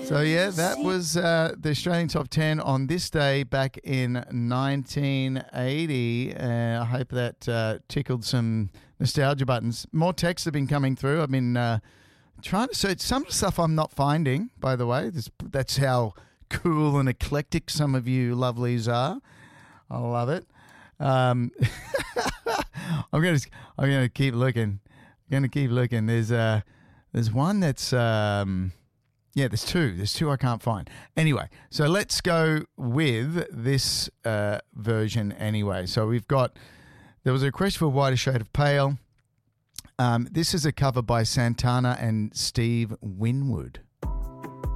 So, yeah, that was the Australian Top 10 on this day back in 1980. I hope that tickled some nostalgia buttons. More texts have been coming through. I've been trying to search some stuff I'm not finding, by the way. That's how cool and eclectic some of you lovelies are. I love it. I'm gonna keep looking. There's one that's there's two. There's two I can't find. Anyway, so let's go with this version anyway. So there was a request for Whiter Shade of Pale. This is a cover by Santana and Steve Winwood.